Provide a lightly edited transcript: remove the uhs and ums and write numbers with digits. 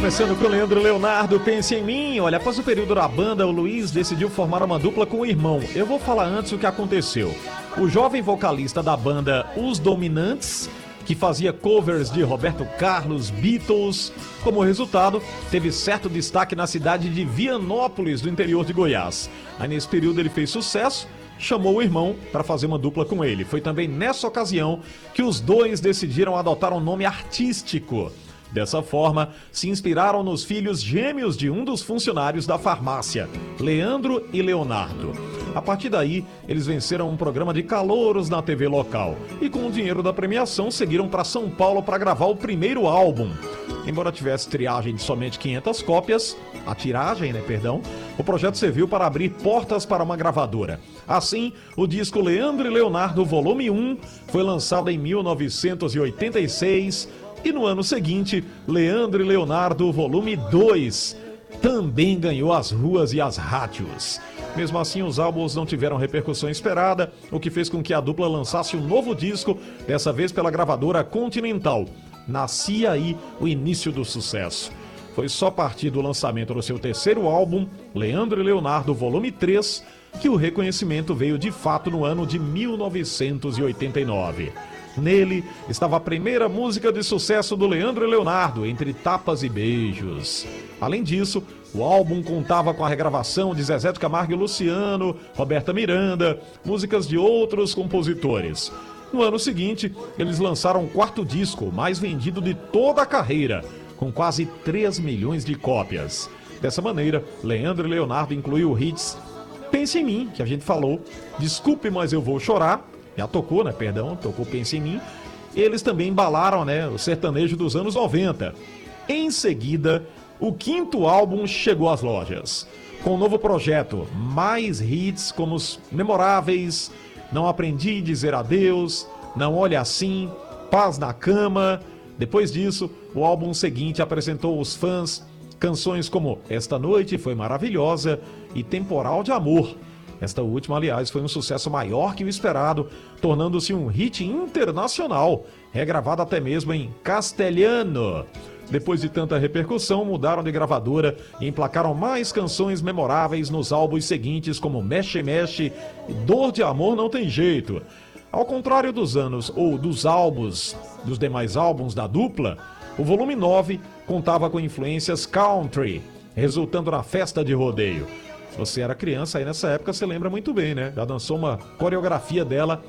Começando com o Leandro Leonardo, Pense em Mim. Olha, após o período da banda, o Luiz decidiu formar uma dupla com o irmão. Eu vou falar antes o que aconteceu. O jovem vocalista da banda Os Dominantes, que fazia covers de Roberto Carlos, Beatles, como resultado, teve certo destaque na cidade de Vianópolis, do interior de Goiás. Aí nesse período ele fez sucesso, chamou o irmão para fazer uma dupla com ele. Foi também nessa ocasião que os dois decidiram adotar um nome artístico. Dessa forma, se inspiraram nos filhos gêmeos de um dos funcionários da farmácia, Leandro e Leonardo. A partir daí, eles venceram um programa de calouros na TV local e com o dinheiro da premiação seguiram para São Paulo para gravar o primeiro álbum. Embora tivesse tiragem de somente 500 cópias, o projeto serviu para abrir portas para uma gravadora. Assim, o disco Leandro e Leonardo Volume 1 foi lançado em 1986 e no ano seguinte, Leandro e Leonardo Volume 2 também ganhou as ruas e as rádios. Mesmo assim, os álbuns não tiveram repercussão esperada, o que fez com que a dupla lançasse um novo disco, dessa vez pela gravadora Continental. Nascia aí o início do sucesso. Foi só a partir do lançamento do seu terceiro álbum, Leandro e Leonardo Volume 3, que o reconhecimento veio de fato no ano de 1989. Nele estava a primeira música de sucesso do Leandro e Leonardo, Entre Tapas e Beijos. Além disso, o álbum contava com a regravação de Zezé de Camargo e Luciano, Roberta Miranda, músicas de outros compositores. No ano seguinte, eles lançaram o quarto disco, mais vendido de toda a carreira, com quase 3 milhões de cópias. Dessa maneira, Leandro e Leonardo incluiu hits Pense em Mim, que a gente falou, Desculpe, Mas Eu Vou Chorar, já tocou, tocou Pense em Mim. Eles também embalaram, o sertanejo dos anos 90. Em seguida, o quinto álbum chegou às lojas. Com o novo projeto, mais hits como os memoráveis Não Aprendi a Dizer Adeus, Não Olhe Assim, Paz na Cama. Depois disso, o álbum seguinte apresentou aos fãs canções como Esta Noite Foi Maravilhosa e Temporal de Amor. Esta última, aliás, foi um sucesso maior que o esperado, tornando-se um hit internacional, regravado até mesmo em castelhano. Depois de tanta repercussão, mudaram de gravadora e emplacaram mais canções memoráveis nos álbuns seguintes, como Mexe Mexe e Dor de Amor Não Tem Jeito. Ao contrário dos demais álbuns da dupla, o volume 9 contava com influências country, resultando na festa de rodeio. Se você era criança aí nessa época, você lembra muito bem, Já dançou uma coreografia dela